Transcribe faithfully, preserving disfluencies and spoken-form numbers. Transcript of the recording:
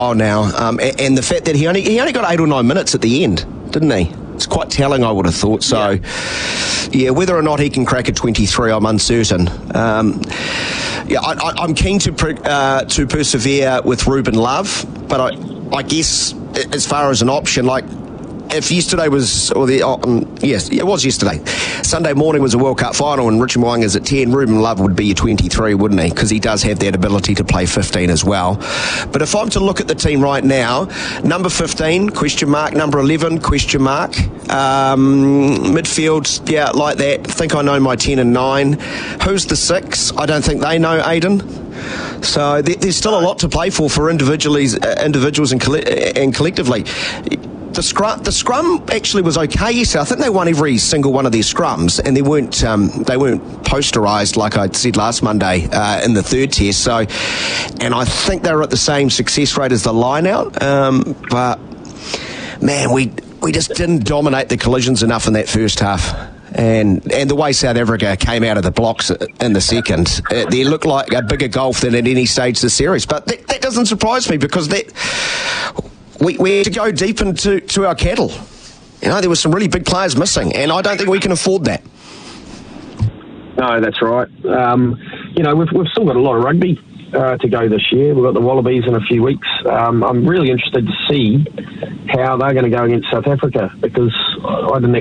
Oh, now, um, and, and the fact that he only he only got eight or nine minutes at the end, didn't he? It's quite telling, I would have thought. So, yeah, yeah whether or not he can crack a twenty-three, I'm uncertain. Um, yeah, I, I, I'm keen to per, uh, to persevere with Ruben Love, but I, I guess as far as an option, like, if yesterday was, or the, um, yes, it was yesterday, Sunday morning was a World Cup final and Richard Mo'unga's at ten, Ruben Love would be your twenty-three, wouldn't he? Because he does have that ability to play fifteen as well. But if I'm to look at the team right now, number fifteen, question mark, number eleven, question mark, um, midfield, yeah, like that. I think I know my ten and nine. Who's the six? I don't think they know, Aiden. So there, there's still a lot to play for for individually, uh, individuals and, coll- and collectively. The scrum, the scrum actually was okay yesterday. I think they won every single one of their scrums, and they weren't um, they weren't posterised like I said last Monday uh, in the third test. So, and I think they were at the same success rate as the line out. Um, but man, we we just didn't dominate the collisions enough in that first half. And and the way South Africa came out of the blocks in the second, uh, they looked like a bigger gulf than at any stage of the series. But that, that doesn't surprise me because that. We, we had to go deep into to our cattle. You know, there were some really big players missing, and I don't think we can afford that. No, that's right. Um, you know, we've, we've still got a lot of rugby uh, to go this year. We've got the Wallabies in a few weeks. Um, I'm really interested to see how they're going to go against South Africa because I didn't